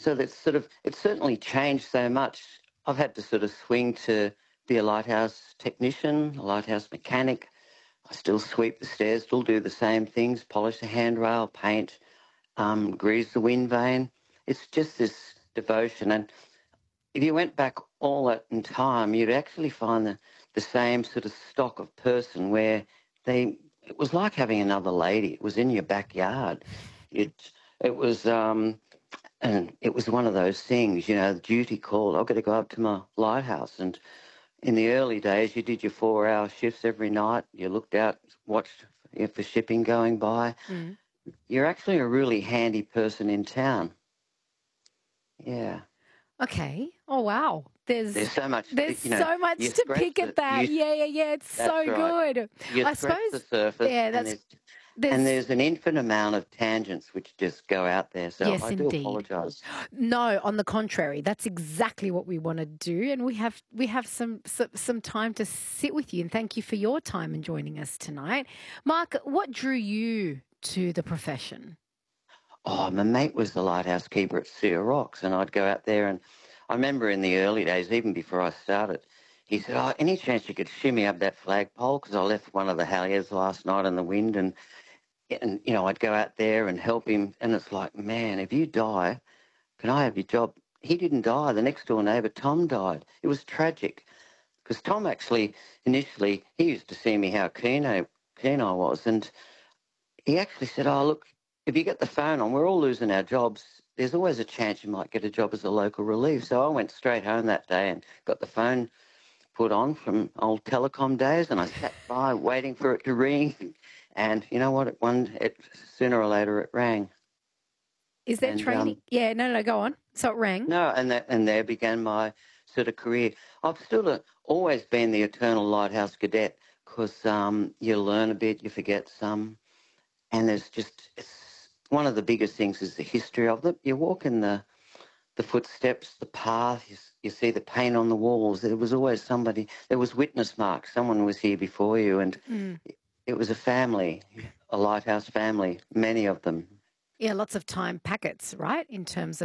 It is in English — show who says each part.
Speaker 1: So that's sort of, it's certainly changed so much. I've had to sort of swing to be a lighthouse technician, a lighthouse mechanic. I still sweep the stairs, still do the same things, polish the handrail, paint, grease the wind vane. It's just this devotion. And if you went back all that in time, you'd actually find the same sort of stock of person where it was like having another lady. It was in your backyard. It, it was, and it was one of those things, the duty called. I've got to go up to my lighthouse. And in the early days, you did your 4-hour shifts every night. You looked out, watched for shipping going by.
Speaker 2: Mm.
Speaker 1: You're actually a really handy person in town. Yeah.
Speaker 2: Okay. Oh, wow.
Speaker 1: There's so much,
Speaker 2: There's so much
Speaker 1: you
Speaker 2: to
Speaker 1: scratch
Speaker 2: pick at that. Yeah. It's
Speaker 1: that's
Speaker 2: so
Speaker 1: right.
Speaker 2: good.
Speaker 1: You
Speaker 2: I
Speaker 1: scratch the
Speaker 2: suppose,
Speaker 1: surface
Speaker 2: yeah,
Speaker 1: and
Speaker 2: there's,
Speaker 1: there's an infinite amount of tangents which just go out there. So
Speaker 2: yes,
Speaker 1: I do
Speaker 2: indeed.
Speaker 1: apologise.
Speaker 2: No, on the contrary, that's exactly what we want to do. And we have some time to sit with you. And thank you for your time and joining us tonight. Mark, what drew you to the profession?
Speaker 1: Oh, my mate was the lighthouse keeper at Sea Rocks, and I'd go out there, and I remember in the early days, even before I started, he said, "Oh, any chance you could shimmy up that flagpole? Because I left one of the halyards last night in the wind, and I'd go out there and help him, and it's like, man, if you die, can I have your job?" He didn't die. The next door neighbour, Tom, died. It was tragic because Tom actually initially he used to see me how keen I was, and he actually said, "Oh, look, if you get the phone on, we're all losing our jobs. There's always a chance you might get a job as a local relief." So I went straight home that day and got the phone put on from old telecom days, and I sat by waiting for it to ring. And you know what? Sooner or later it rang.
Speaker 2: Is there
Speaker 1: And
Speaker 2: training? Yeah, no, go on. So it rang.
Speaker 1: no, and there began my sort of career. I've still always been the eternal lighthouse cadet because you learn a bit, you forget some. And it's one of the biggest things is the history of them. You walk in the footsteps, the path, you see the paint on the walls. There was always somebody, there was witness marks. Someone was here before you, and
Speaker 2: Mm.
Speaker 1: it was a family, a lighthouse family, many of them.
Speaker 2: Yeah, lots of time packets, right? In terms